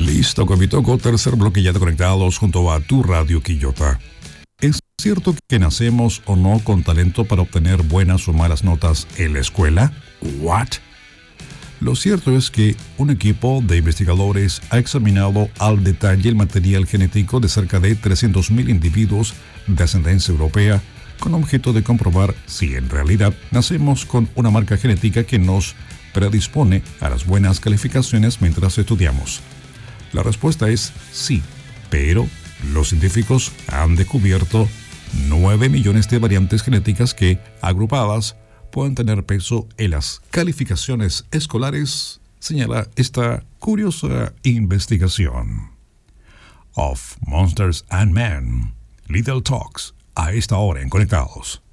Listo, Covitoco, tercer bloque ya conectados junto a tu radio Quillota. ¿Es cierto que nacemos o no con talento para obtener buenas o malas notas en la escuela? ¿What? Lo cierto es que un equipo de investigadores ha examinado al detalle el material genético de cerca de 300.000 individuos de ascendencia europea con objeto de comprobar si en realidad nacemos con una marca genética que nos predispone a las buenas calificaciones mientras estudiamos. La respuesta es sí, pero los científicos han descubierto 9 millones de variantes genéticas que, agrupadas, pueden tener peso en las calificaciones escolares, señala esta curiosa investigación. Of Monsters and Men, Little Talks, a esta hora en Conectados.